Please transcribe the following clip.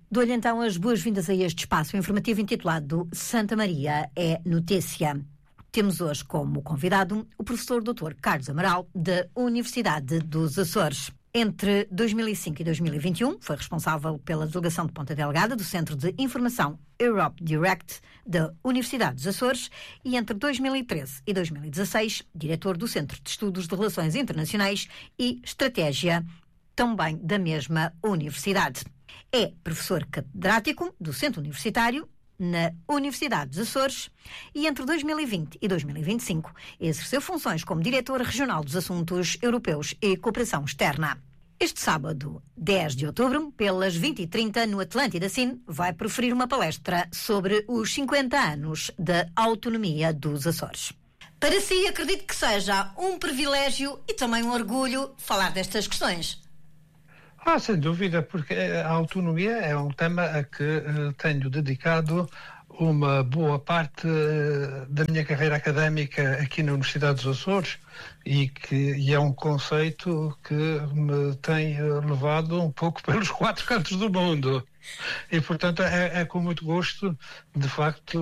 Dou-lhe então as boas-vindas a este espaço informativo intitulado Santa Maria é Notícia. Temos hoje como convidado o professor Dr. Carlos Amaral, da Universidade dos Açores. Entre 2005 e 2021, foi responsável pela delegação de Ponta Delgada do Centro de Informação Europe Direct da Universidade dos Açores e entre 2013 e 2016, diretor do Centro de Estudos de Relações Internacionais e Estratégia, também da mesma universidade. É professor catedrático do Centro Universitário na Universidade dos Açores e entre 2020 e 2025 exerceu funções como diretor regional dos assuntos europeus e cooperação externa. Este sábado, 10 de outubro, pelas 20h30, no Atlântida Cine, vai proferir uma palestra sobre os 50 anos da autonomia dos Açores. Para si, acredito que seja um privilégio e também um orgulho falar destas questões. Sem dúvida, porque a autonomia é um tema a que tenho dedicado uma boa parte da minha carreira académica aqui na Universidade dos Açores e é um conceito que me tem levado um pouco pelos quatro cantos do mundo. E, portanto, é com muito gosto, de facto,